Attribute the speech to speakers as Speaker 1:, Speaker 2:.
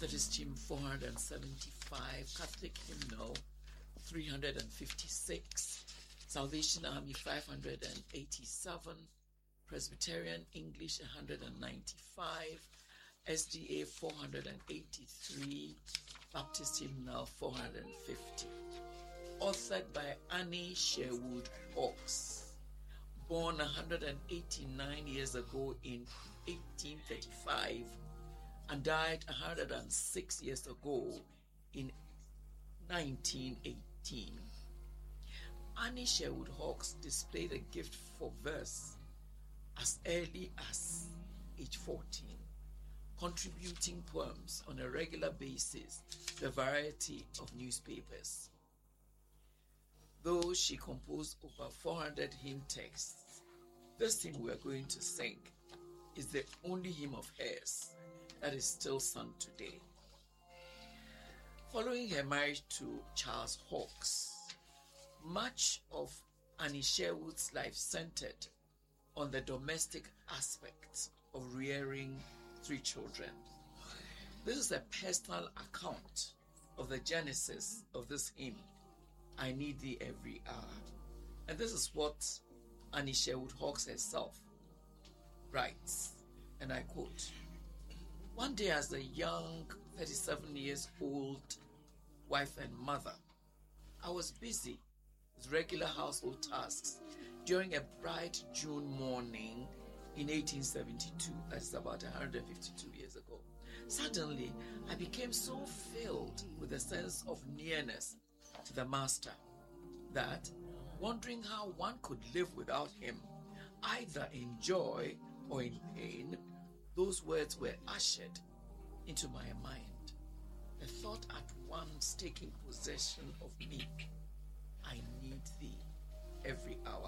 Speaker 1: Methodist Hymn 475, Catholic Hymnal 356, Salvation Army 587, Presbyterian English 195, SDA 483, Baptist Hymnal 450. Authored by Annie Sherwood Hawkes, born 189 years ago in 1835 and died 106 years ago in 1918. Annie Sherwood Hawkes displayed a gift for verse as early as age 14, contributing poems on a regular basis to a variety of newspapers. Though she composed over 400 hymn texts, this hymn we are going to sing is the only hymn of hers that is still sung today. Following her marriage to Charles Hawkes, much of Annie Sherwood's life centered on the domestic aspects of rearing 3 children. This is a personal account of the genesis of this hymn, I Need Thee Every Hour. And this is what Annie Sherwood Hawkes herself writes, and I quote, "One day as a young 37 years old wife and mother, I was busy with regular household tasks during a bright June morning in 1872, that's about 152 years ago. Suddenly, I became so filled with a sense of nearness to the Master that, wondering how one could live without him, either in joy or in pain, those words were ushered into my mind. The thought at once taking possession of me, I need thee every hour.